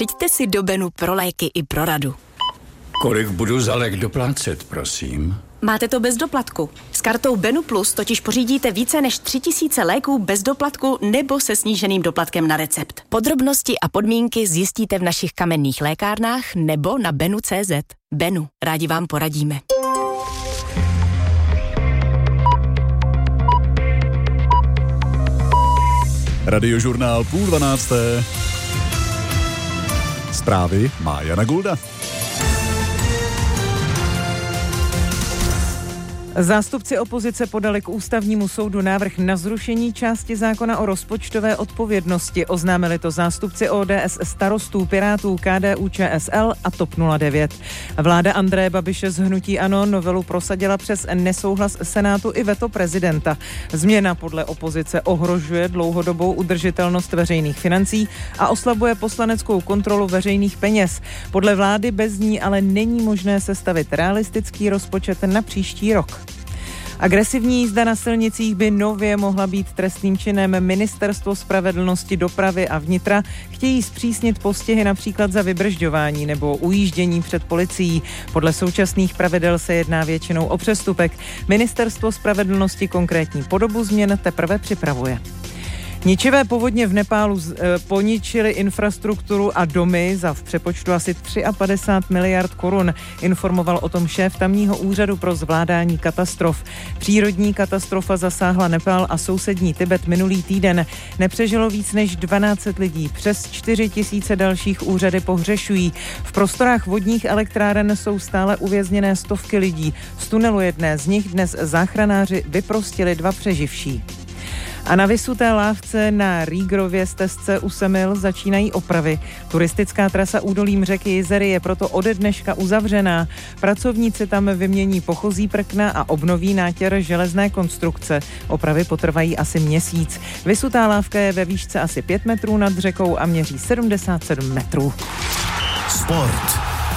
Přijďte si do Benu pro léky i pro radu. Kolik budu za lék doplácet, prosím? Máte to bez doplatku. S kartou Benu Plus totiž pořídíte více než 3000 léků bez doplatku nebo se sníženým doplatkem na recept. Podrobnosti a podmínky zjistíte v našich kamenných lékárnách nebo na benu.cz. Benu, rádi vám poradíme. Radiožurnál 11:30. Zprávy má Jana Gulda. Zástupci opozice podali k ústavnímu soudu návrh na zrušení části zákona o rozpočtové odpovědnosti. Oznámili to zástupci ODS, Starostů, Pirátů, KDU, ČSL a TOP 09. Vláda Andreje Babiše z hnutí ANO novelu prosadila přes nesouhlas Senátu i veto prezidenta. Změna podle opozice ohrožuje dlouhodobou udržitelnost veřejných financí a oslabuje poslaneckou kontrolu veřejných peněz. Podle vlády bez ní ale není možné sestavit realistický rozpočet na příští rok. Agresivní jízda na silnicích by nově mohla být trestným činem. Ministerstvo spravedlnosti, dopravy a vnitra chtějí zpřísnit postihy například za vybržďování nebo ujíždění před policií. Podle současných pravidel se jedná většinou o přestupek. Ministerstvo spravedlnosti konkrétní podobu změn teprve připravuje. Ničivé povodně v Nepálu poničily infrastrukturu a domy za v přepočtu asi 53 miliard korun. Informoval o tom šéf tamního úřadu pro zvládání katastrof. Přírodní katastrofa zasáhla Nepál a sousední Tibet minulý týden. Nepřežilo víc než 12 lidí. Přes 4 000 dalších úřady pohřešují. V prostorách vodních elektráren jsou stále uvězněné stovky lidí. Z tunelu jedné z nich dnes záchranáři vyprostili 2 přeživší. A na vysuté lávce na Rígrově stezce u Semil začínají opravy. Turistická trasa údolím řeky Jizery je proto ode dneška uzavřená. Pracovníci tam vymění pochozí prkna a obnoví nátěr železné konstrukce. Opravy potrvají asi měsíc. Vysutá lávka je ve výšce asi 5 metrů nad řekou a měří 77 metrů. Sport.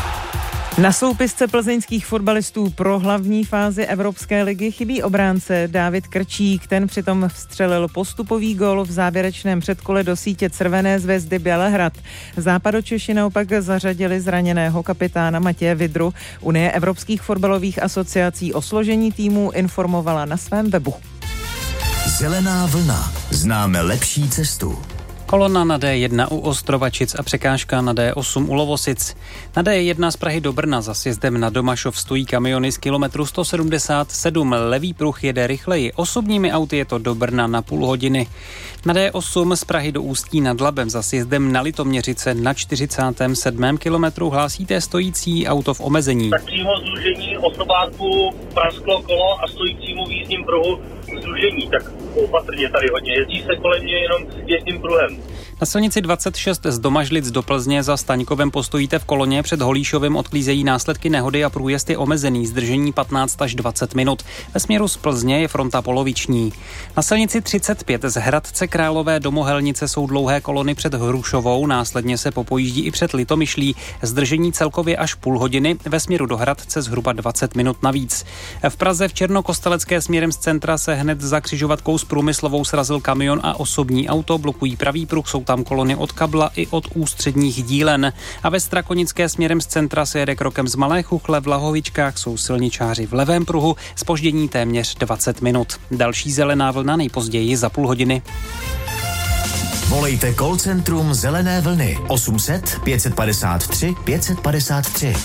Na soupisce plzeňských fotbalistů pro hlavní fázi Evropské ligy chybí obránce Dávid Krčík. Ten přitom vstřelil postupový gól v závěrečném předkole do sítě Červené zvezdy Bělehrad. Západočeši naopak zařadili zraněného kapitána Matěje Vidru. Unie evropských fotbalových asociací o složení týmu informovala na svém webu. Zelená vlna. Známe lepší cestu. Kolona na D1 u Ostrovačic a překážka na D8 u Lovosic. Na D1 z Prahy do Brna za sjezdem na Domašov stojí kamiony z kilometru 177. Levý pruh jede rychleji. Osobními auty je to do Brna na půl hodiny. Na D8 z Prahy do Ústí nad Labem za sjezdem na Litoměřice na 47. kilometru hlásíte stojící auto v omezení. Tak přímo zúžení osobáku prasklo kolo a stojícímu v jízdním pruhu zúžení. Tak opatrně tady hodně. Jezdí se kolem mě jenom jízdním pruhem. Na silnici 26 z Domažlic do Plzně za Staňkovem postojíte v koloně, před Holíšovem odklízejí následky nehody a průjezd je omezený, zdržení 15 až 20 minut. Ve směru z Plzně je fronta poloviční. Na silnici 35 z Hradce Králové do Mohelnice jsou dlouhé kolony před Hrušovou, následně se popojíždí i před Litomyšlí, zdržení celkově až půl hodiny, ve směru do Hradce zhruba 20 minut navíc. V Praze v Černokostelecké směrem z centra se hned za křižovatkou s Průmyslovou srazil kamion a osobní auto, blokují pravý pruh, jsou tam kolony od Kabla i od ústředních dílen. A ve Strakonické směrem z centra se jede krokem z Malé Chuchle, v Lahovičkách jsou silničáři v levém pruhu, zpoždění téměř 20 minut. Další zelená vlna nejpozději za půl hodiny. Volejte call centrum Zelené vlny 800 553 553.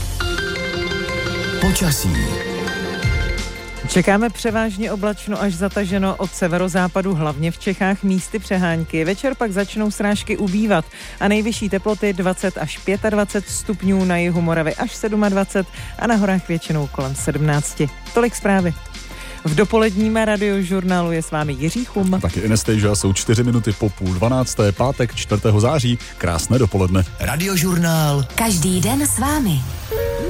Počasí. Čekáme převážně oblačno až zataženo od severozápadu, hlavně v Čechách místy přehánky. Večer pak začnou srážky ubývat a nejvyšší teploty 20 až 25 stupňů, na jihu Moravy až 27 a na horách většinou kolem 17. Tolik zprávy. V dopoledním radiožurnálu je s vámi Jiří Chum. Taky Inestejža, jsou 4 minuty po 11:30, pátek 4. září. Krásné dopoledne. Radiožurnál. Každý den s vámi.